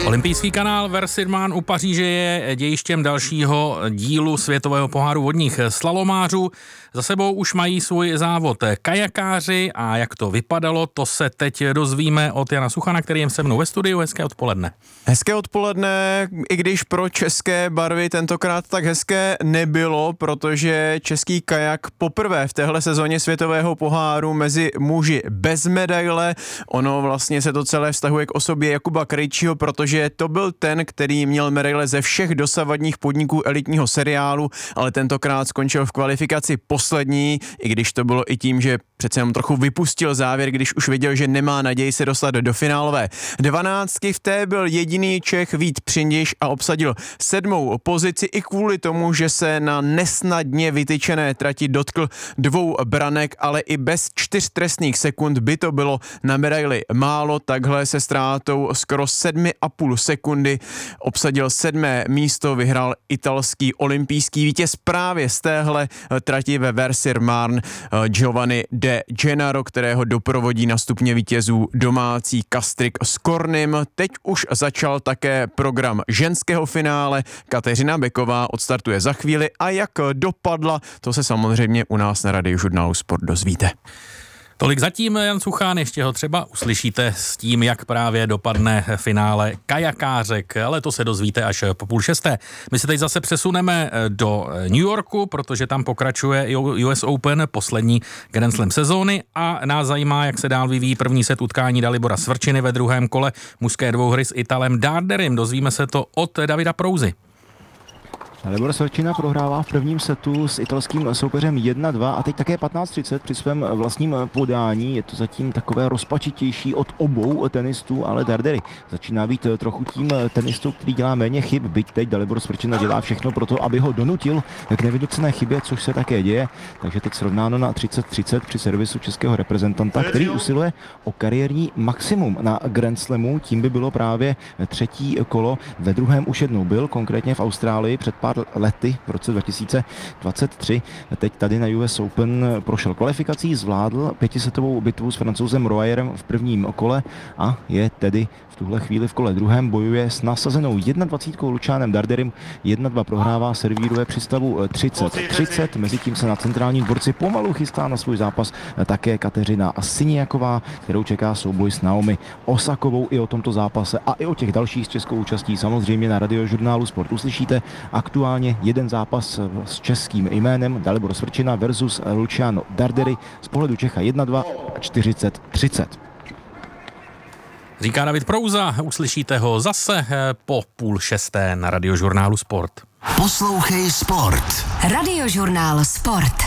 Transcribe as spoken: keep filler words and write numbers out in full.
Olympijský kanál Versirmán u Paříže je dějištěm dalšího dílu světového poháru vodních slalomářů. Za sebou už mají svůj závod kajakáři a jak to vypadalo, to se teď dozvíme od Jana Suchana, který je se mnou ve studiu. Hezké odpoledne. Hezké odpoledne, i když pro české barvy tentokrát tak hezké nebylo, protože český kajak poprvé v téhle sezóně světového poháru mezi muži bez medaile. Ono vlastně se to celé vztahuje k osobě Jakuba Krejčího, protože to byl ten, který měl medaile ze všech dosavadních podniků elitního seriálu, ale tentokrát skončil v kvalifikaci poslední, i když to bylo i tím, že přece jenom trochu vypustil závěr, když už viděl, že nemá naději se dostat do finálové dvanáctky. V té byl jediný Čech Vít Přindiš a obsadil sedmou pozici i kvůli tomu, že se na nesnadně vytyčené trati dotkl dvou branek, ale i bez čtyř trestných sekund by to bylo na medaili málo. Takhle se ztrátou skoro sedmi a půl sekundy obsadil sedmé místo, vyhrál italský olympijský vítěz právě z téhle trati ve Versirmán Giovanni De Gennaro, kterého doprovodí na stupně vítězů domácí Kastrik s Kornym. Teď už začal také program ženského finále. Kateřina Beková odstartuje za chvíli a jak dopadla, to se samozřejmě u nás na Radiožurnálu Sport dozvíte. Tolik zatím Jan Suchán, ještě ho třeba uslyšíte s tím, jak právě dopadne finále kajakářek, ale to se dozvíte až po půl šesté. My se teď zase přesuneme do New Yorku, protože tam pokračuje U S Open, poslední Grand Slam sezóny a nás zajímá, jak se dál vyvíjí první set utkání Dalibora Svrčiny ve druhém kole mužské dvouhry s Italem Darderim. Dozvíme se to od Davida Prouzy. Dalibor Svrčina prohrává v prvním setu s italským soupeřem jedna dva a teď také patnáct třicet při svém vlastním podání. Je to zatím takové rozpačitější od obou tenistů, ale Darderi začíná být trochu tím tenistou, který dělá méně chyb, byť teď Dalibor Svrčina dělá všechno pro to, aby ho donutil k nevynucené chybě, což se také děje. Takže teď srovnáno na třicet třicet při servisu českého reprezentanta, který usiluje o kariérní maximum na Grand Slamu. Tím by bylo právě třetí kolo. Ve druhém už jednou byl, konkrétně v Austrálii před pár lety v roce dva tisíce dvacet tři. Teď tady na U S Open prošel kvalifikací, zvládl pětisetovou bitvu s Francouzem Royerem v prvním kole a je tedy v tuhle chvíli v kole druhém, bojuje s nasazenou jednadvacítkou Lucianem Darderim. jedna dva prohrává, servíruje při stavu třicet třicet. Mezitím se na centrálním dvorci pomalu chystá na svůj zápas také Kateřina Siniaková, kterou čeká souboj s Naomi Osakovou. I o tomto zápase a i o těch dalších s českou účastí samozřejmě na Radiožurnálu Sport uslyšíte. Aktuálně jeden zápas s českým jménem Dalibor Svrčina versus Luciano Darderi. Z pohledu Čecha jedna dva čtyřicet třicet. Říká David Prouza, uslyšíte ho zase po půl šesté na Radiožurnálu Sport. Poslouchej Sport. Radiožurnál Sport.